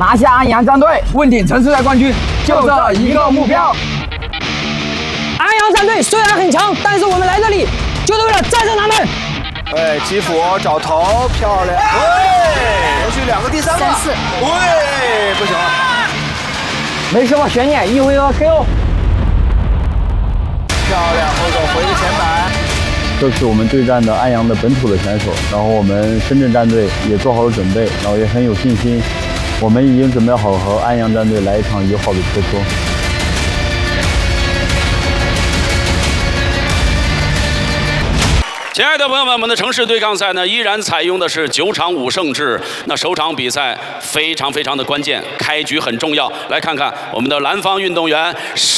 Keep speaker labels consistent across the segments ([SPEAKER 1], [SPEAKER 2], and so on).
[SPEAKER 1] 拿下安阳战队，问鼎城市赛冠军，就这一个目标。
[SPEAKER 2] 安阳战队虽然很强，但是我们来这里就是为了战胜他们。
[SPEAKER 3] 对，基辅找头，漂亮！喂，连续2个第3个，喂，不行了，
[SPEAKER 1] 没什么悬念，1回合 KO。
[SPEAKER 3] 漂亮，后手回个前板。
[SPEAKER 4] 这是我们对战的安阳的本土的选手，然后我们深圳战队也做好了准备，然后也很有信心，我们已经准备好和安阳战队来一场友好的切磋。
[SPEAKER 5] 亲爱的朋友们，我们的城市对抗赛呢，依然采用的是9场5胜制。那首场比赛非常的关键，开局很重要。来看看我们的蓝方运动员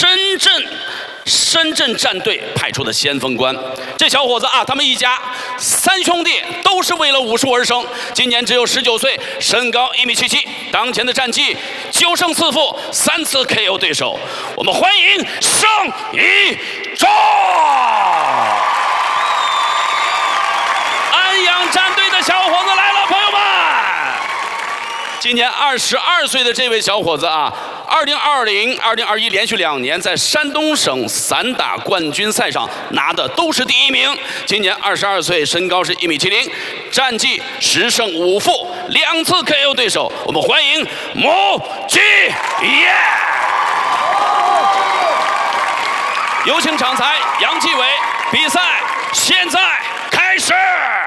[SPEAKER 5] 深圳战队派出的先锋官，这小伙子啊，他们一家3兄弟都是为了武术而生，今年只有19岁，身高1.77米，当前的战绩9胜4负，3次 KO 对手。我们欢迎盛一中。安阳战队的小伙子来了，朋友们！今年22岁的这位小伙子啊，2020、2021连续2年在山东省散打冠军赛上拿的都是第1名。今年22岁，身高是1.70米，战绩10胜5负，2次 KO 对手。我们欢迎母鸡耶！有请场裁杨继伟，比赛现在